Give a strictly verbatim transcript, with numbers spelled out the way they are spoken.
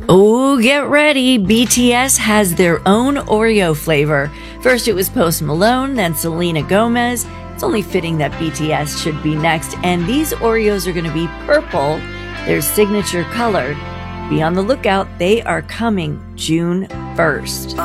Oh, get ready. B T S has their own Oreo flavor. First it was Post Malone, then Selena Gomez. It's only fitting that B T S should be next. And these Oreos are going to be purple, their signature color. Be on the lookout. They are coming June first.